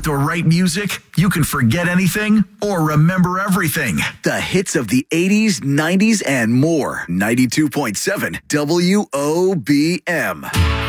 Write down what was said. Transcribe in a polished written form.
the right music, you can forget anything or remember everything. The hits of the 80s, 90s, and more. 92.7 WOBM.